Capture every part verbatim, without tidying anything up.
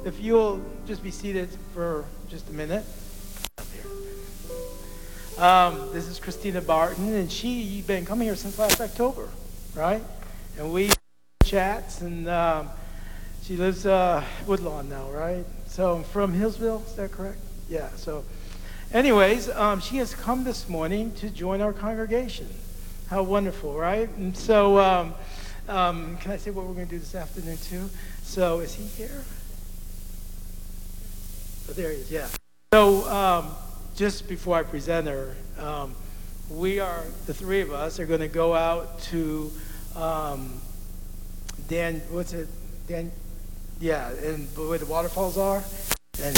if you'll just be seated for just a minute. Um, this is Christina Barton, and she's been coming here since last October, right? And we chats, and um, she lives uh, Woodlawn now, right? So from Hillsville, is that correct? Yeah. So, anyways, um, she has come this morning to join our congregation. How wonderful, right? And so, um, um, can I say what we're going to do this afternoon too? So, is he here? Oh, there he is. Yeah. So. Um, Just before I present her, um, we are, the three of us are going to go out to um, Dan, what's it, Dan, yeah, and where the waterfalls are. And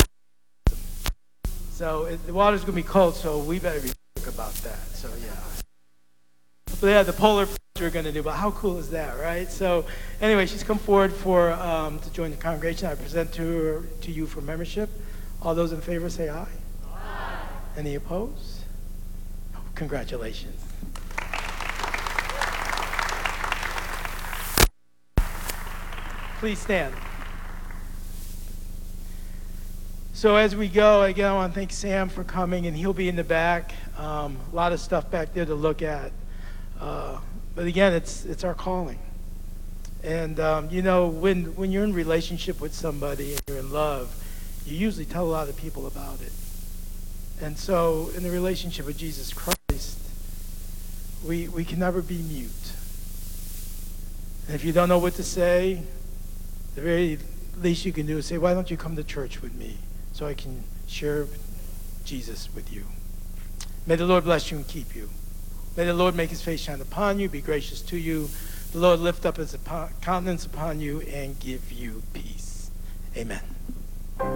so it, the water's going to be cold, so we better be quick about that. So, yeah. But yeah, the polar plunge we're going to do, but how cool is that, right? So anyway, she's come forward for um, to join the congregation. I present to her, to you for membership. All those in favor say aye. Any opposed? Oh, congratulations. Please stand. So as we go, again, I want to thank Sam for coming, and he'll be in the back. Um, a lot of stuff back there to look at. Uh, but again, it's it's our calling. And um, you know, when when you're in relationship with somebody and you're in love, you usually tell a lot of people about it. And so in the relationship with Jesus Christ, we we can never be mute. And if you don't know what to say, the very least you can do is say, why don't you come to church with me so I can share Jesus with you. May the Lord bless you and keep you. May the Lord make his face shine upon you, be gracious to you. The Lord lift up his countenance upon you and give you peace. Amen.